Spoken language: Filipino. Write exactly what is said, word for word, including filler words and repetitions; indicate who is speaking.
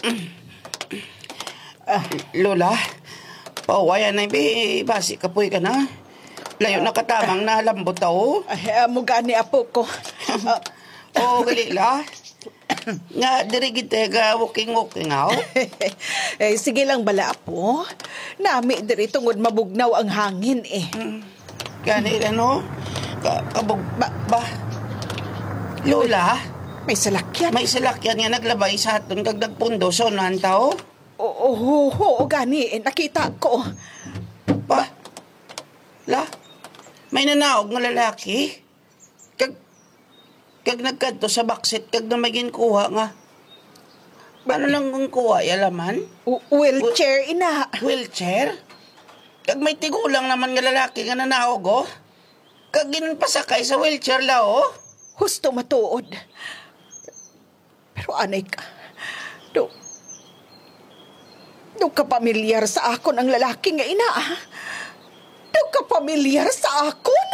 Speaker 1: Lola, pawayan na ibi, basi kapoy ka na. Layo na katamang na lambot tao.
Speaker 2: Ay, amo gani apo ko. Ah,
Speaker 1: Oo, galila. Nga, dirigid tega, walking-walking ako.
Speaker 2: eh, sige lang bala apo. Nami diri tungod mabugnaw ang hangin eh.
Speaker 1: Gani, ano? Ka kabog, ba, ba? Lola,
Speaker 2: May salakyan.
Speaker 1: may salakyan nga naglabay sa aton kag nagpundo so nan tao.
Speaker 2: Oo, oo, oo, gani. Eh, nakita ko.
Speaker 1: Ba? La? May nanaog nga lalaki. Kag, kag nagkadto sa baksit, kag na maging kuha nga. Paano lang kung kuha, yalaman?
Speaker 2: U- wheelchair, ina.
Speaker 1: Wheelchair? Kag may tigulang naman nga lalaki nga nanaog, oh. Kag ginpasakay sa wheelchair la, oh.
Speaker 2: Husto matuod. Pero anay ka. Do, do ka pamilyar sa akon ang lalaki nga ina, ah. Do ka pamilyar sa akon?